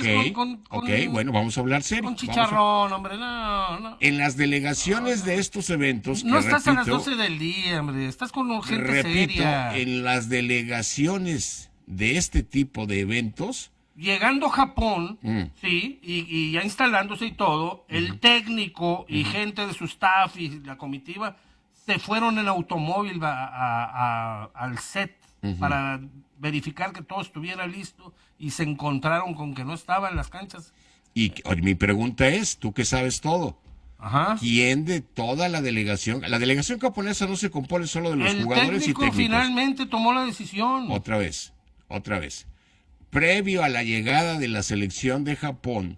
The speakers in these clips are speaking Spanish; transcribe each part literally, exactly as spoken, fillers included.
Ok, con, con, ok, con, bueno, vamos a hablar serio. con Vamos a- chicharrón, hombre, no, no. En las delegaciones de estos eventos, No que estás a las repito, doce del día, hombre, estás con gente repito, seria. en las delegaciones de este tipo de eventos, Llegando a Japón, Mm. sí, y, y ya instalándose y todo, el técnico y gente de su staff y la comitiva se fueron en automóvil a- a- a- al set para verificar que todo estuviera listo y se encontraron con que no estaba en las canchas. y oye, mi pregunta es, tú que sabes todo, Ajá. ¿quién de toda la delegación? La delegación japonesa no se compone solo de los El jugadores y técnico técnicos. finalmente tomó la decisión. Otra vez, otra vez. Previo a la llegada de la selección de Japón,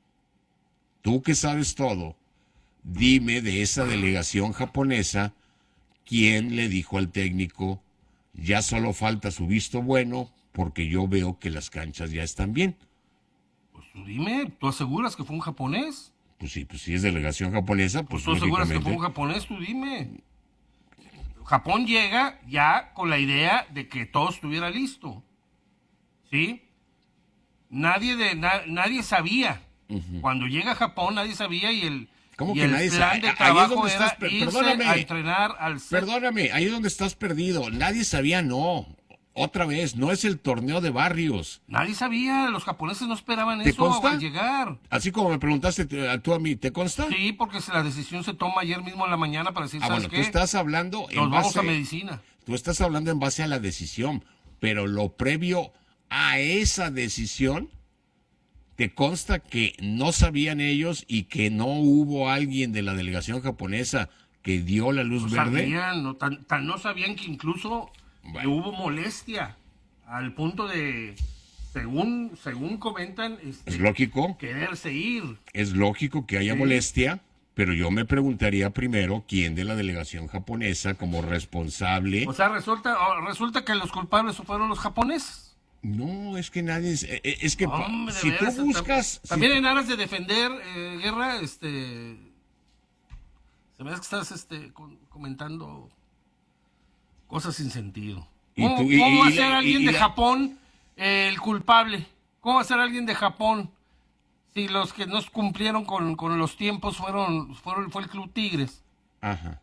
tú que sabes todo, dime de esa delegación japonesa, ¿quién le dijo al técnico, ya solo falta su visto bueno, porque yo veo que las canchas ya están bien? Pues tú dime, ¿tú aseguras que fue un japonés? Pues sí, pues si es delegación japonesa, Pues pues, tú aseguras que fue lógicamente. un japonés, tú dime. Japón llega ya con la idea de que todo estuviera listo. ¿Sí? Nadie de na- nadie sabía. Cuando llega a Japón nadie sabía y el, ¿Cómo y que el nadie plan sabe? de Ahí es trabajo donde era estás, per- irse perdóname. a entrenar al set. Perdóname, ahí es donde estás perdido. Nadie sabía, no. Otra vez, no es el torneo de barrios. Nadie sabía, los japoneses no esperaban ¿Te eso consta? al llegar. Así como me preguntaste tú- tú a mí, ¿te consta? Sí, porque si la decisión se toma ayer mismo en la mañana para decir, Ah, ¿sabes bueno, qué? tú estás hablando en Nos vamos base, a medicina. tú estás hablando en base a la decisión, pero lo previo a esa decisión, ¿te consta que no sabían ellos y que no hubo alguien de la delegación japonesa que dio la luz No verde? sabían, no, tan, tan no sabían que incluso Bueno. hubo molestia al punto de, según según comentan, este, Es lógico, quererse ir. es lógico que haya Sí. molestia, pero yo me preguntaría primero quién de la delegación japonesa como responsable. O sea, resulta, o resulta que los culpables fueron los japoneses. No, es que nadie, es, eh, es que pa- Hombre, de si tú veras, buscas, tam- También si- en aras de defender, eh, Guerra, este... Se ve que estás este, con- comentando cosas sin sentido. Y ¿Cómo, tú- y- cómo va a y- ser y- alguien y de la- Japón eh, el culpable? ¿Cómo va a ser alguien de Japón si los que no cumplieron con, con los tiempos fueron, fueron fue el Club Tigres? Ajá.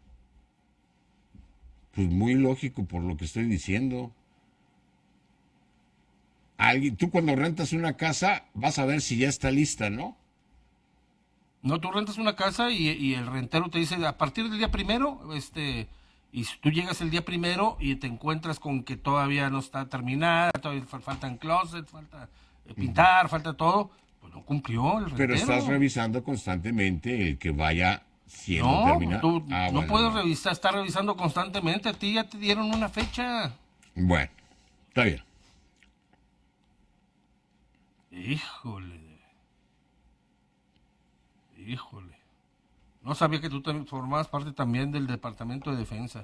Pues muy lógico por lo que estoy diciendo. Alguien, tú cuando rentas una casa vas a ver si ya está lista, ¿no? No, tú rentas una casa y, y el rentero te dice, a partir del día primero, este, y si tú llegas el día primero y te encuentras con que todavía no está terminada, todavía fal- faltan closet, falta eh, pintar, falta todo, pues no cumplió el rentero. Pero estás revisando constantemente el que vaya siendo No, terminado. tú Ah, no bueno, puedes no. revisar, estar revisando constantemente, a ti ya te dieron una fecha. Bueno, está bien. Híjole. Híjole. No sabía que tú también formabas parte también del Departamento de Defensa.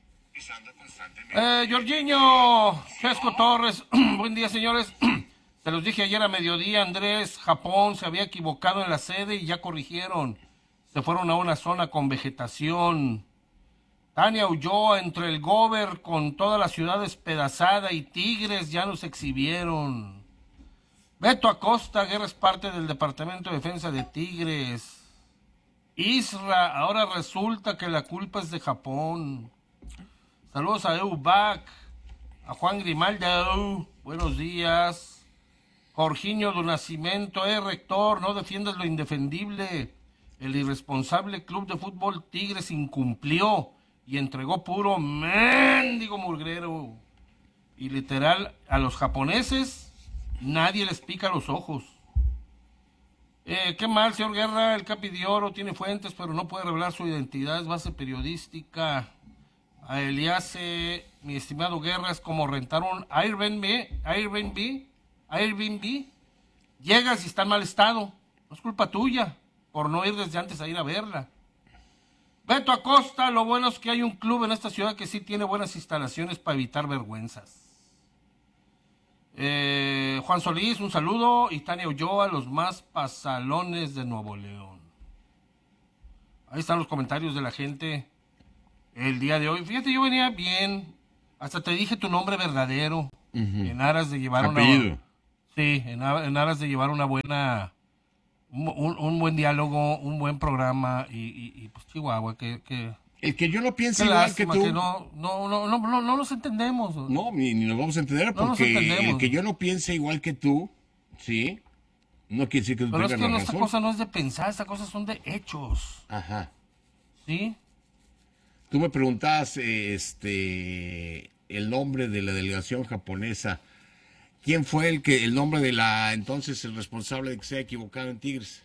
Eh, Jorginho, Chesco Torres, buen día señores. Se los dije ayer a mediodía, Andrés, Japón se había equivocado en la sede y ya corrigieron. Se fueron a una zona con vegetación. Tania huyó entre el Gober con toda la ciudad despedazada y Tigres ya nos exhibieron. Beto Acosta, Guerra es parte del Departamento de Defensa de Tigres. Isra, ahora resulta que la culpa es de Japón. Saludos a Eubac, a Juan Grimaldo, buenos días. Jorginho do Nascimento, eh, rector, no defiendas lo indefendible. El irresponsable club de fútbol Tigres incumplió y entregó puro mendigo murguero. Y literal, a los japoneses nadie les pica los ojos. Eh, qué mal, señor Guerra, el Capi de Oro tiene fuentes, pero no puede revelar su identidad, es base periodística. A Eliase, mi estimado Guerra, es como rentar un Airbnb, Airbnb, Airbnb. Llegas y está en mal estado, no es culpa tuya, por no ir desde antes a ir a verla. Beto Acosta, lo bueno es que hay un club en esta ciudad que sí tiene buenas instalaciones para evitar vergüenzas. Eh, Juan Solís, un saludo. Y Tania Ulloa, los más pasalones de Nuevo León. Ahí están los comentarios de la gente el día de hoy. Fíjate, yo venía bien. Hasta te dije tu nombre verdadero. Ujú. En aras de llevar Apellido. una... Sí, en, a- en aras de llevar una buena, un, un- un buen diálogo, un buen programa y, y- y, pues Chihuahua, que, que, El que yo no piense qué igual que lástima que tú, no, no, no, no, no, no los entendemos. no, ni, ni nos vamos a entender, No nos porque el entendemos. que yo no piense igual que tú, ¿sí? No quiere decir que tú Pero es tengas que la no, esta razón. cosa no es de pensar, esta cosa son de hechos, Ajá. ¿sí? Tú me preguntabas, eh, este, el nombre de la delegación japonesa. ¿Quién fue el que, el nombre de la, entonces, el responsable de que se haya equivocado en Tigres?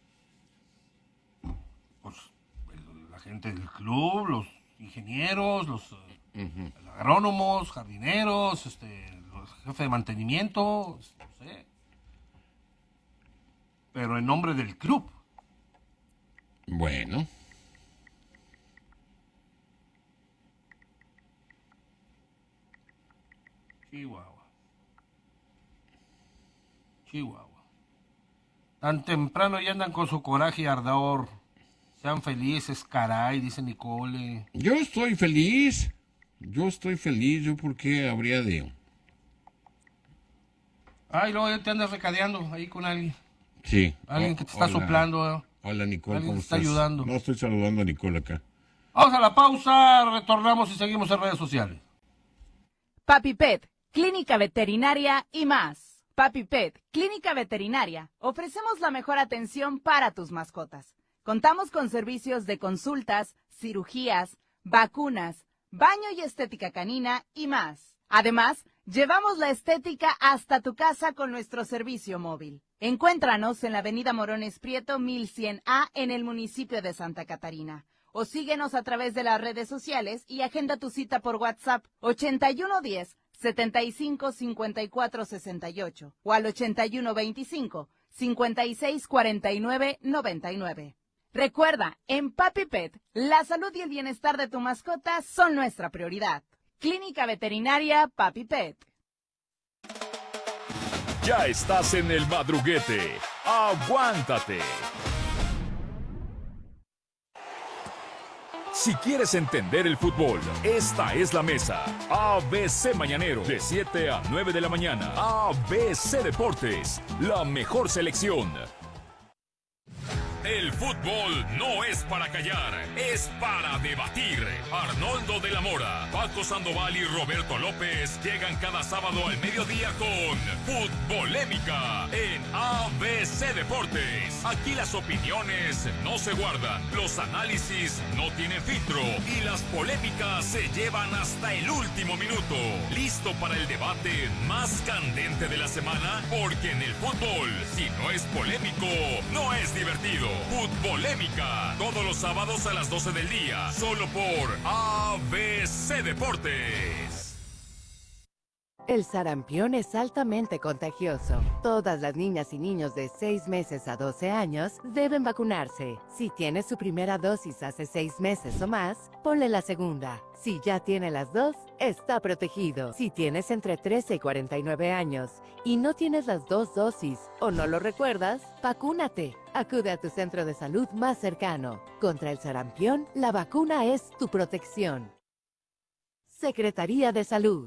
Pues el- la gente del club, los ingenieros, los eh, agrónomos, jardineros, este, los jefes de mantenimiento, no sé. Pero en nombre del club. Bueno. Chihuahua. Chihuahua. Tan temprano ya andan con su coraje y ardor. Sean felices, caray, dice Nicole. Yo estoy feliz. Yo estoy feliz. ¿Yo por qué habría de...? Ay, luego ya te andas recadeando ahí con alguien. Sí. Alguien Oh, que te está hola. soplando. ¿eh? Hola, Nicole, Alguien ¿cómo te está estás? ayudando. No, estoy saludando a Nicole acá. Vamos a la pausa, retornamos y seguimos en redes sociales. Papi Pet, clínica veterinaria y más. Papi Pet, clínica veterinaria. Ofrecemos la mejor atención para tus mascotas. Contamos con servicios de consultas, cirugías, vacunas, baño y estética canina y más. Además, llevamos la estética hasta tu casa con nuestro servicio móvil. Encuéntranos en la avenida Morones Prieto mil cien A en el municipio de Santa Catarina. O síguenos a través de las redes sociales y agenda tu cita por WhatsApp ochenta y uno diez, setenta y cinco, cincuenta y cuatro sesenta y ocho o al ochenta y uno veinticinco, cincuenta y seis cuarenta y nueve noventa y nueve. Recuerda, en Papi Pet, la salud y el bienestar de tu mascota son nuestra prioridad. Clínica Veterinaria Papi Pet. Ya estás en el madruguete. Aguántate. Si quieres entender el fútbol, esta es la mesa. A B C Mañanero, de siete a nueve de la mañana. A B C Deportes, la mejor selección. El fútbol no es para callar, es para debatir. Arnoldo de la Mora, Paco Sandoval y Roberto López llegan cada sábado al mediodía con Futbolémica en A B C Deportes. Aquí las opiniones no se guardan, los análisis no tienen filtro y las polémicas se llevan hasta el último minuto. ¿Listo para el debate más candente de la semana? Porque en el fútbol, si no es polémico, no es divertido. Futbolémica, todos los sábados a las doce del día, solo por A B C Deportes. El sarampión es altamente contagioso. Todas las niñas y niños de seis meses a doce años deben vacunarse. Si tiene su primera dosis hace seis meses o más, ponle la segunda. Si ya tiene las dos, está protegido. Si tienes entre trece y cuarenta y nueve años y no tienes las dos dosis o no lo recuerdas, vacúnate. Acude a tu centro de salud más cercano. Contra el sarampión, la vacuna es tu protección. Secretaría de Salud.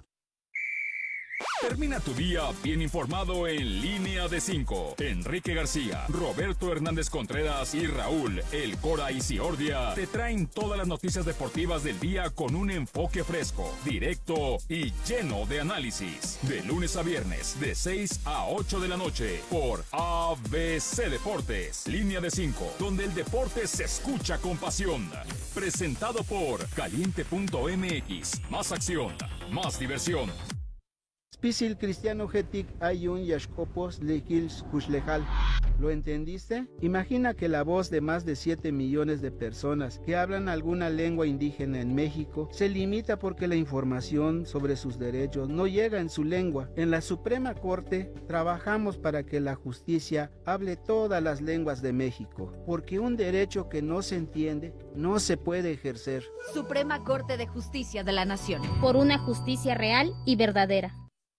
Termina tu día bien informado en Línea de cinco. Enrique García, Roberto Hernández Contreras y Raúl El Cora Isiordia te traen todas las noticias deportivas del día con un enfoque fresco, directo y lleno de análisis. De lunes a viernes, de seis a ocho de la noche, por A B C Deportes. Línea de cinco, donde el deporte se escucha con pasión. Presentado por Caliente punto M X. Más acción, más diversión. Spisil cristiano getic ayun yashkopos lekils kuslejal. ¿Lo entendiste? Imagina que la voz de más de siete millones de personas que hablan alguna lengua indígena en México se limita porque la información sobre sus derechos no llega en su lengua. En la Suprema Corte trabajamos para que la justicia hable todas las lenguas de México, porque un derecho que no se entiende no se puede ejercer. Suprema Corte de Justicia de la Nación. Por una justicia real y verdadera.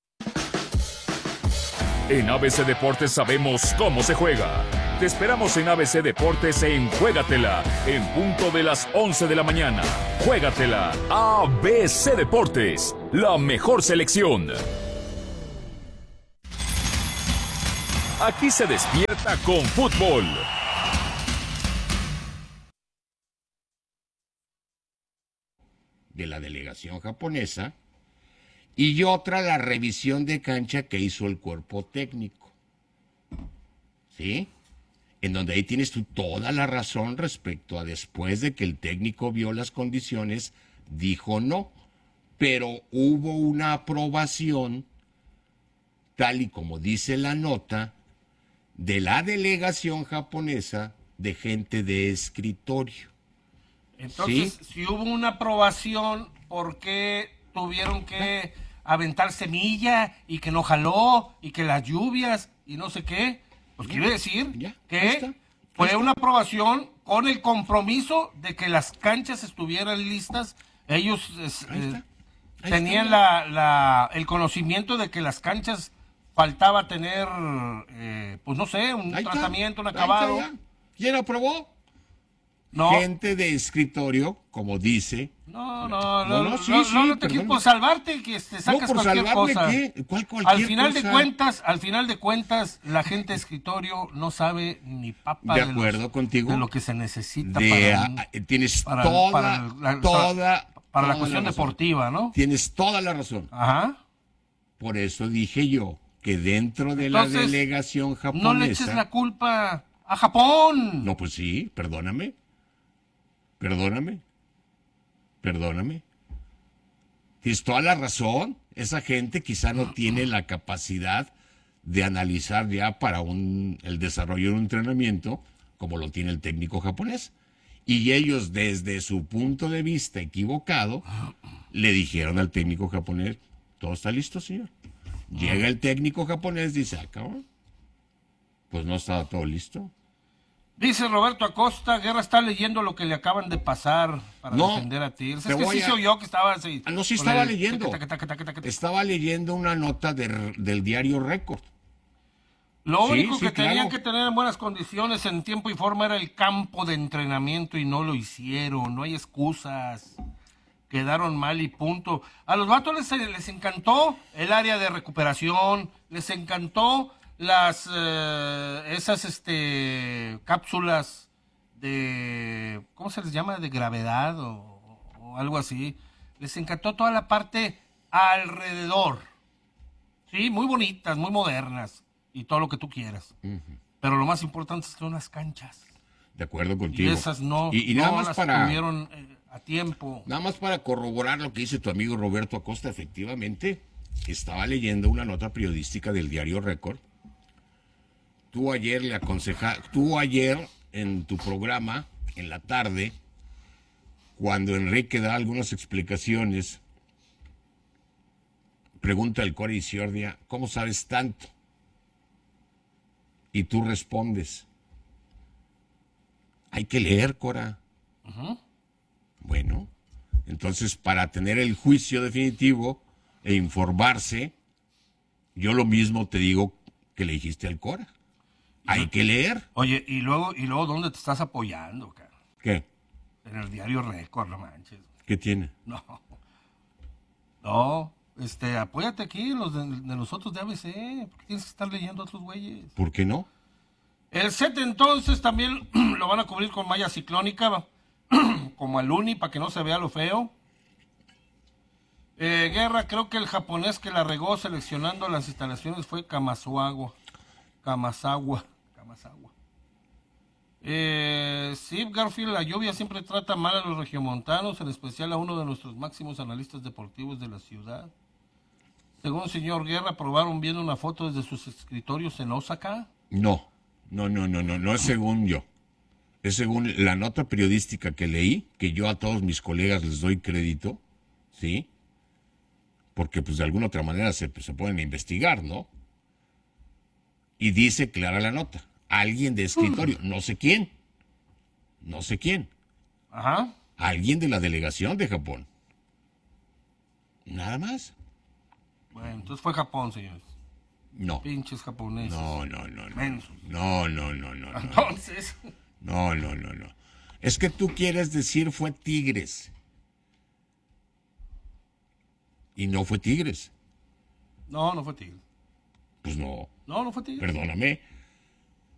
En A B C Deportes sabemos cómo se juega. Te esperamos en A B C Deportes en Juégatela, en punto de las once de la mañana. Juégatela, A B C Deportes, la mejor selección. Aquí se despierta con fútbol. De la delegación japonesa, y otra la revisión de cancha que hizo el cuerpo técnico. ¿Sí? En donde ahí tienes tú toda la razón respecto a después de que el técnico vio las condiciones, dijo no, pero hubo una aprobación, tal y como dice la nota, de la delegación japonesa de gente de escritorio. Entonces, ¿Sí? si hubo una aprobación, ¿por qué tuvieron que aventar semilla y que no jaló y que las lluvias y no sé qué? Pues quiere decir Ya, ahí que está, ahí fue está. una aprobación con el compromiso de que las canchas estuvieran listas. Ellos es, Ahí eh, está, ahí tenían está. la, la- el conocimiento de que las canchas faltaba tener, eh, pues no sé, un Ahí está, tratamiento, un ahí está, acabado. ya. ¿Quién aprobó? No. Gente de escritorio, como dice. No, no, No, no, no, sí, no, sí, no, no te perdón. quieres por salvarte que te sacas No, por cualquier salvarme, cosa. ¿qué? ¿Cuál cualquier Al final de cosa? cuentas, al final de cuentas, la gente de escritorio no sabe ni papa De de, acuerdo los- contigo. de lo que se necesita De, para, a- un- a- tienes para- toda, para la- toda, para la toda cuestión razón. deportiva, ¿no? Tienes toda la razón. Ajá. Por eso dije yo que dentro de Entonces, la delegación japonesa. No le eches la culpa a Japón. No, pues sí, perdóname. Perdóname. Perdóname. Tienes toda la razón. Esa gente quizá no tiene la capacidad de analizar ya para un, el desarrollo de un entrenamiento como lo tiene el técnico japonés. Y ellos, desde su punto de vista equivocado, le dijeron al técnico japonés, todo está listo, señor. Llega el técnico japonés, dice, ah, cabrón, pues no estaba todo listo. Dice Roberto Acosta, Guerra está leyendo lo que le acaban de pasar para No, defender a Tigres. te Es que voy sí a- se oyó que estaba así. Ah, no, sí con estaba el leyendo. taca, taca, taca, taca, taca. Estaba leyendo una nota de- del diario Récord. Lo Sí, único sí, que tenían claro. que tener en buenas condiciones en tiempo y forma era el campo de entrenamiento y no lo hicieron. No hay excusas. Quedaron mal y punto. A los vatos les, les encantó el área de recuperación, les encantó las eh, esas este cápsulas de, ¿cómo se les llama? De gravedad o, o algo así. Les encantó toda la parte alrededor. Sí, muy bonitas, muy modernas y todo lo que tú quieras. Pero lo más importante es que son las canchas. De acuerdo Y contigo. esas no, Y, y nada no más las para tuvieron eh, a tiempo. nada más para corroborar lo que dice tu amigo Roberto Acosta, efectivamente, estaba leyendo una nota periodística del diario Récord. Tú ayer le aconseja, tú ayer en tu programa, en la tarde, cuando Enrique da algunas explicaciones, pregunta el Cora Isiordia, ¿cómo sabes tanto? Y tú respondes, hay que leer, Cora. Bueno, entonces para tener el juicio definitivo e informarse, yo lo mismo te digo que le dijiste al Cora. Hay que leer. Oye, y luego, y luego ¿dónde te estás apoyando, cara? ¿Qué? En el diario Récord, no manches. ¿Qué tiene? No. No, este, apóyate aquí en los de, de nosotros de A B C, porque tienes que estar leyendo a otros güeyes. ¿Por qué no? El set entonces también lo van a cubrir con malla ciclónica, como al Uni, para que no se vea lo feo. Eh, Guerra, creo que el japonés que la regó seleccionando las instalaciones fue Kamasawa. Kamasawa. Kamasawa. Eh, sí, Garfield, la lluvia siempre trata mal a los regiomontanos, en especial a uno de nuestros máximos analistas deportivos de la ciudad. Según el señor Guerra, probaron viendo una foto desde sus escritorios en Osaka. No, no, no, no, no, no es según yo. Es según la nota periodística que leí, que yo a todos mis colegas les doy crédito, ¿sí? Porque pues de alguna otra manera se, se pueden investigar, ¿no? Y dice clara la nota, alguien de escritorio, no sé quién, no sé quién, Ajá. alguien de la delegación de Japón. Nada más. Bueno, entonces fue Japón, señores. No. Pinches japoneses. No, no, no, no. Mensos. No, no, no, no, no. Entonces, No, no, no, no. Es que tú quieres decir fue Tigres. Y no fue Tigres. no, no fue Tigre. Pues no. No, no fue Tigre. Perdóname.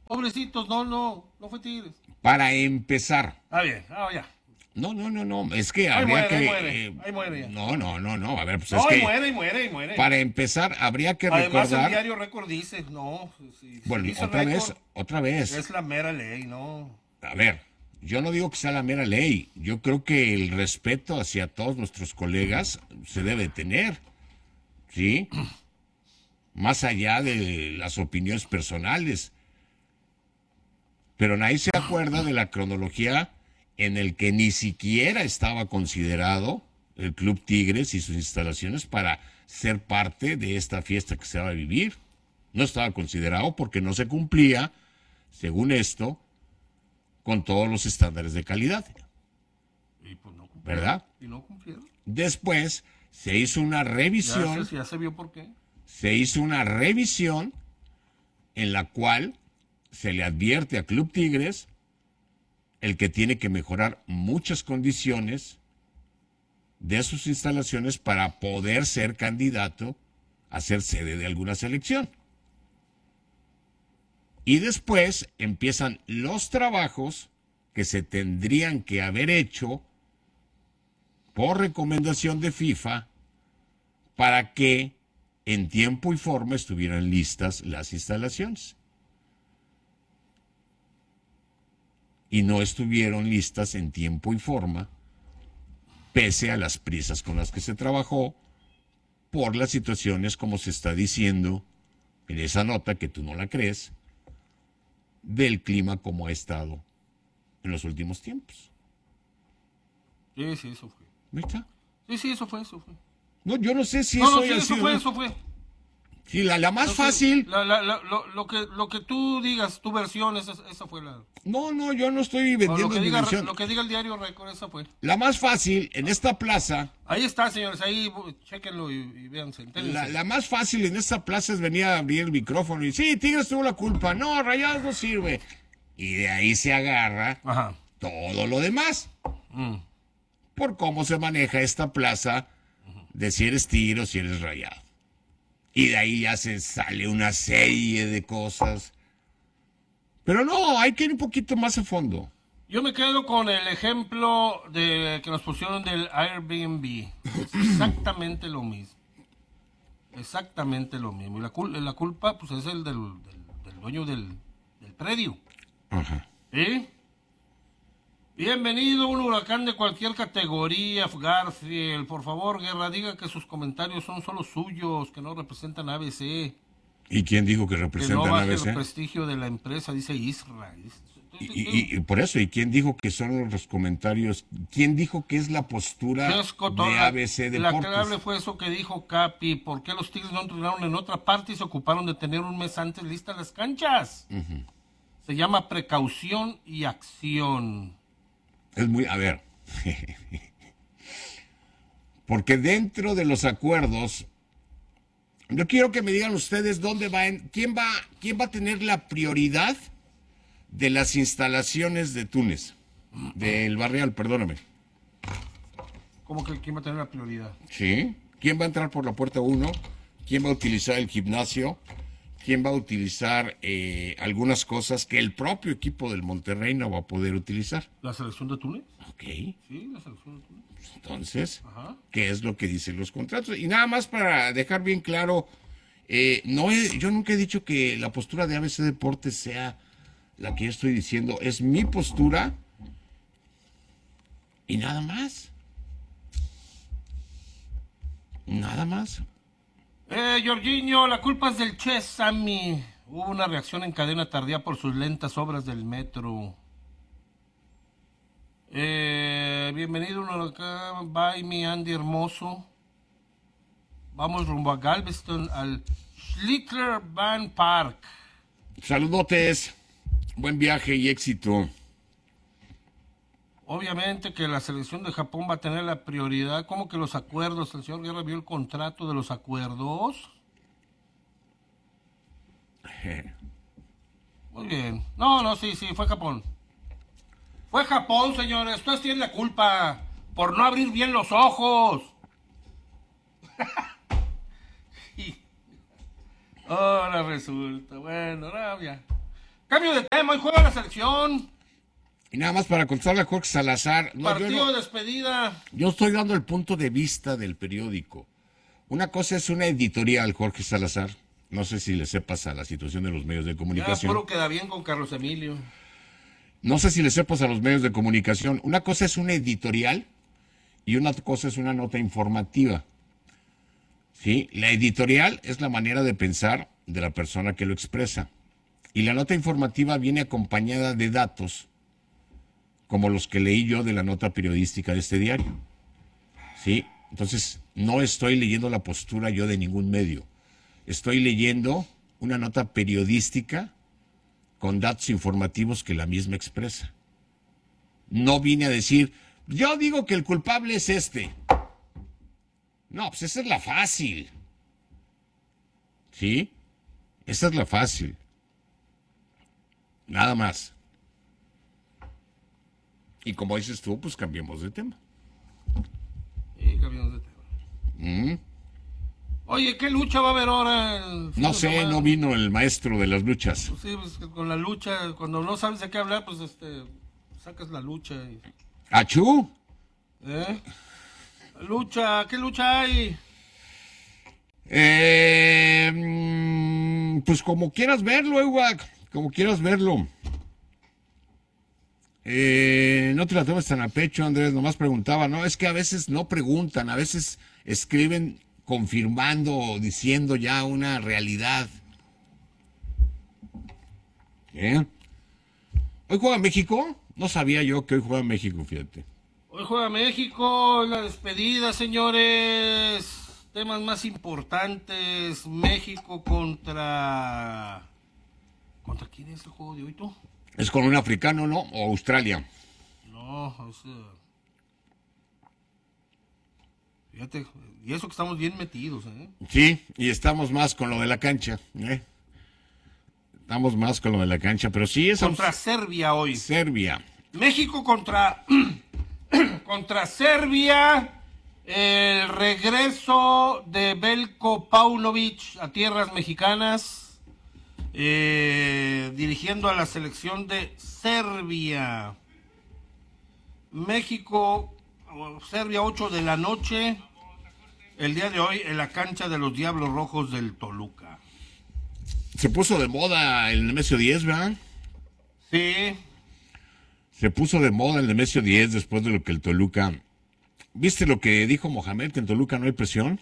Pobrecitos, no, no, no fue Tigres. Para empezar. Ah, bien, ah, ya. No, no, no, no, es que Ahí habría muere, que... ahí muere, eh, ahí muere ya. No, no, no, no, a ver, pues No, es ahí que... muere, ahí muere, ahí muere. Para empezar, habría que Además, recordar... el diario Récord dice, no, si, si Bueno, dice otra récord, vez, otra vez. es la mera ley, no. A ver, yo no digo que sea la mera ley. Yo creo que el respeto hacia todos nuestros colegas se debe tener, ¿sí? Más allá de las opiniones personales. Pero nadie se acuerda de la cronología en el que ni siquiera estaba considerado el Club Tigres y sus instalaciones para ser parte de esta fiesta que se va a vivir. No estaba considerado porque no se cumplía, según esto, con todos los estándares de calidad. Y pues no cumplieron. ¿Verdad? Y no cumplieron. Después se hizo una revisión, Ya se, ya se vio por qué. se hizo una revisión en la cual se le advierte a Club Tigres el que tiene que mejorar muchas condiciones de sus instalaciones para poder ser candidato a ser sede de alguna selección. Y después empiezan los trabajos que se tendrían que haber hecho por recomendación de FIFA para que en tiempo y forma estuvieran listas las instalaciones. Y no estuvieron listas en tiempo y forma, pese a las prisas con las que se trabajó, por las situaciones como se está diciendo en esa nota, que tú no la crees, del clima como ha estado en los últimos tiempos. Sí, sí, eso fue. ¿No está? Sí, sí, eso fue, eso fue. No, yo no sé si No, eso no, sí, haya eso sido- fue, eso fue. Sí, la, la más No, sí, fácil. la- la- la- lo, lo que, lo que tú digas, tu versión, esa, esa fue la... No, no, yo no estoy o vendiendo lo, que mi diga, versión. lo que diga el diario Récord, esa fue. La más fácil en esta plaza, Ahí está, señores, ahí bu- chéquenlo y, y véanse. entérense. la, la más fácil en esta plaza es venir a abrir el micrófono y sí, Tigres tuvo la culpa. No, Rayados no sirve. Y de ahí se agarra Ajá. todo lo demás. Mm. Por cómo se maneja esta plaza de si eres Tigre o si eres Rayado. Y de ahí ya se sale una serie de cosas. Pero no, hay que ir un poquito más a fondo. Yo me quedo con el ejemplo de que nos pusieron del Airbnb. Es exactamente lo mismo. Exactamente lo mismo. Y la, cul- la culpa, pues, es el del, del- del dueño del, del predio. Ajá. ¿Sí? Bienvenido, un huracán de cualquier categoría, Garfield. Por favor, Guerra, diga que sus comentarios son solo suyos, que no representan A B C. ¿Y quién dijo que Que no representan a baje el ABC? prestigio de la empresa, dice Israel. Y, y- y por eso, ¿y quién dijo que son los comentarios? ¿Quién dijo que es la postura Fresco, de toda- A B C La Deportes? clave fue eso que dijo Capi. ¿Por qué los Tigres no entrenaron en otra parte y se ocuparon de tener un mes antes listas las canchas? Se llama precaución y acción. Es muy, a ver, porque dentro de los acuerdos, yo quiero que me digan ustedes dónde va, en- quién va, quién va a tener la prioridad de las instalaciones de Túnez, del Barrial, perdóname. ¿Cómo que quién va a tener la prioridad? ¿Sí? ¿Quién va a entrar por la puerta uno? ¿Quién va a utilizar el gimnasio? ¿Quién va a utilizar eh, algunas cosas que el propio equipo del Monterrey no va a poder utilizar? ¿La selección de Túnez? Ok, Sí, la selección de Túnez. entonces, Ajá. ¿qué es lo que dicen los contratos? Y nada más para dejar bien claro, eh, no he- yo nunca he dicho que la postura de A B C Deportes sea la que yo estoy diciendo, es mi postura y nada más. Nada más. Eh, Jorginho, la culpa es del Che Sammy. Hubo una reacción en cadena tardía por sus lentas obras del metro. Eh, bienvenido uno acá, bye mi Andy hermoso. Vamos rumbo a Galveston al Schlitter Van Park. Saludotes, buen viaje y éxito. Obviamente que la selección de Japón va a tener la prioridad. ¿Cómo que los acuerdos? ¿El señor Guerra vio el contrato de los acuerdos? Muy bien. No, no, sí, sí, fue Japón. Fue Japón, señores. Ustedes tienen la culpa por no abrir bien los ojos. Y ahora resulta. Bueno, no, ya. Cambio de tema, hoy juega la selección. Y nada más para contestarle a Jorge Salazar. No, Partido yo no, de despedida. Yo estoy dando el punto de vista del periódico. Una cosa es una editorial, Jorge Salazar. No sé si le sepas a la situación de los medios de Ya comunicación. puro queda bien con Carlos Emilio. No sé si le sepas a los medios de comunicación. Una cosa es una editorial y una cosa es una nota informativa. ¿Sí? La editorial es la manera de pensar de la persona que lo expresa. Y la nota informativa viene acompañada de datos, como los que leí yo de la nota periodística de este diario. ¿Sí? Entonces, no estoy leyendo la postura yo de ningún medio. Estoy leyendo una nota periodística con datos informativos que la misma expresa. No vine a decir, yo digo que el culpable es este. No, pues esa es la fácil. ¿Sí? Esa es la fácil. Nada más. Y como dices tú, pues cambiemos de tema. Sí, cambiamos de tema. ¿Mm? Oye, ¿qué lucha va a haber ahora? el fin No de sé, semana? no vino el maestro de las luchas. Pues sí, pues que con la lucha, cuando no sabes de qué hablar, pues este, sacas la lucha. Y, ¿Achú? ¿eh? Lucha, ¿qué lucha hay? Eh, mm, pues como quieras verlo, Ewak, como quieras verlo. Eh, no te la tomes tan a pecho, Andrés, nomás preguntaba, no, es que a veces no preguntan, a veces escriben confirmando o diciendo ya una realidad. ¿Qué? ¿Hoy juega México? No sabía yo que hoy juega México, fíjate. Hoy juega México, la despedida, señores. Temas más importantes. México contra... ¿Contra quién es el juego de hoy, tú? ¿Es con un africano, no? ¿O Australia? No, es... uh, Fíjate, y eso que estamos bien metidos, ¿eh? Sí, y estamos más con lo de la cancha, ¿eh? Estamos más con lo de la cancha, pero sí es... Contra Serbia hoy. Serbia. México contra... contra Serbia. El regreso de Belko Paunovic a tierras mexicanas. Eh, dirigiendo a la selección de Serbia. México, Serbia, ocho de la noche. El día de hoy en la cancha de los Diablos Rojos del Toluca. Se puso de moda el Nemesio diez, ¿verdad? Sí. Se puso de moda el Nemesio diez después de lo que el Toluca... ¿Viste lo que dijo Mohamed, que en Toluca no hay presión?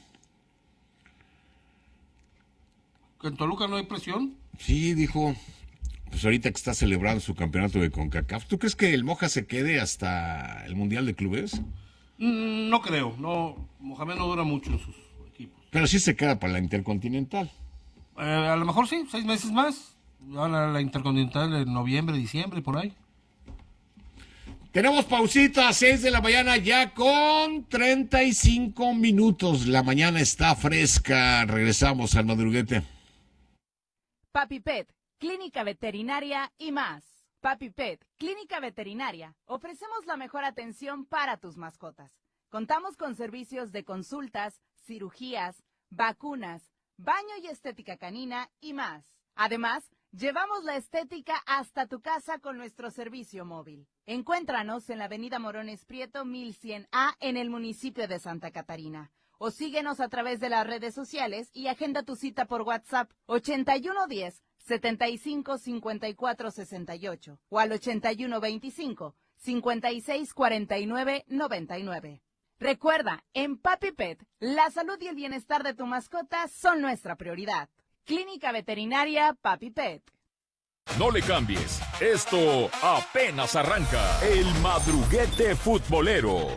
¿Que en Toluca no hay presión? Sí, dijo, pues ahorita que está celebrando su campeonato de CONCACAF. ¿Tú crees que el Moja se quede hasta el Mundial de Clubes? Mm, no creo, no. Mohamed no dura mucho en sus equipos. Pero sí se queda para la Intercontinental. Eh, a lo mejor sí, seis meses más. Ahora la Intercontinental en noviembre, diciembre, por ahí. Tenemos pausita a seis de la mañana ya con treinta y cinco minutos. La mañana está fresca. Regresamos al madruguete. Papi Pet, Clínica Veterinaria y más. Papi Pet, Clínica Veterinaria. Ofrecemos la mejor atención para tus mascotas. Contamos con servicios de consultas, cirugías, vacunas, baño y estética canina y más. Además, llevamos la estética hasta tu casa con nuestro servicio móvil. Encuéntranos en la avenida Morones Prieto mil cien A en el municipio de Santa Catarina. O síguenos a través de las redes sociales y agenda tu cita por WhatsApp ochenta y uno diez, setenta y cinco, cincuenta y cuatro sesenta y ocho o al ochenta y uno veinticinco, cincuenta y seis cuarenta y nueve noventa y nueve. Recuerda, en Papi Pet, la salud y el bienestar de tu mascota son nuestra prioridad. Clínica Veterinaria Papi Pet. No le cambies, esto apenas arranca. El madruguete futbolero.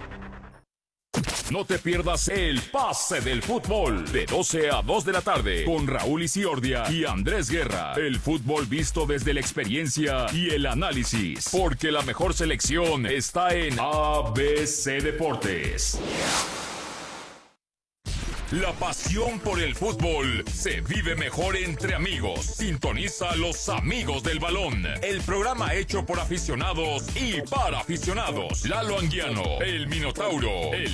No te pierdas el pase del fútbol de doce a dos de la tarde con Raúl Isiordia y Andrés Guerra. El fútbol visto desde la experiencia y el análisis, porque la mejor selección está en A B C Deportes. La pasión por el fútbol se vive mejor entre amigos. Sintoniza a Los Amigos del Balón, el programa hecho por aficionados y para aficionados. Lalo Anguiano, el Minotauro, el